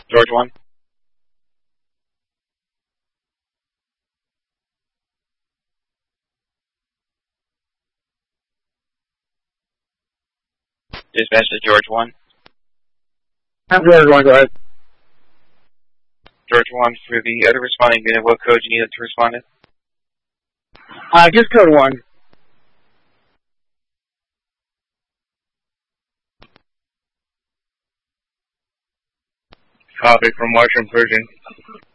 George 1. Dispatch to George 1. I'm George 1, go ahead. George 1, for the other responding unit, what code you needed to respond in? Just code 1. Copy from Martian Persian.